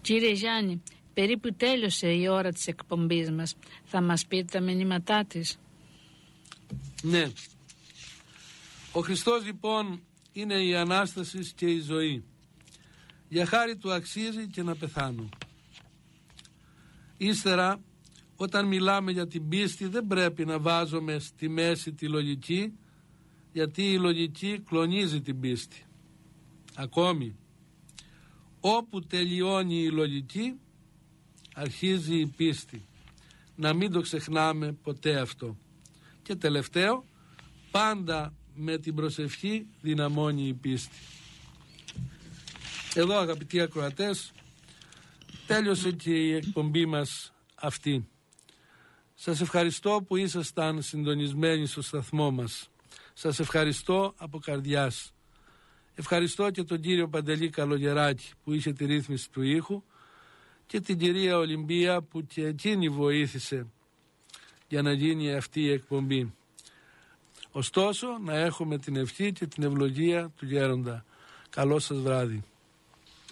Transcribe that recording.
Κύριε Γιάννη, περίπου τέλειωσε η ώρα της εκπομπής μας. Θα μας πείτε τα μηνύματά της? Ναι. Ο Χριστός λοιπόν είναι η Ανάσταση και η ζωή. Για χάρη του αξίζει και να πεθάνω. Ύστερα, όταν μιλάμε για την πίστη, δεν πρέπει να βάζουμε στη μέση τη λογική, γιατί η λογική κλονίζει την πίστη. Ακόμη, όπου τελειώνει η λογική, αρχίζει η πίστη. Να μην το ξεχνάμε ποτέ αυτό. Και τελευταίο, πάντα με την προσευχή δυναμώνει η πίστη. Εδώ, αγαπητοί ακροατές, τέλειωσε και η εκπομπή μας αυτή. Σας ευχαριστώ που ήσασταν συντονισμένοι στο σταθμό μας. Σας ευχαριστώ από καρδιάς. Ευχαριστώ και τον κύριο Παντελή Καλογεράκη που είχε τη ρύθμιση του ήχου και την κυρία Ολυμπία που και εκείνη βοήθησε για να γίνει αυτή η εκπομπή. Ωστόσο, να έχουμε την ευχή και την ευλογία του Γέροντα. Καλό σας βράδυ.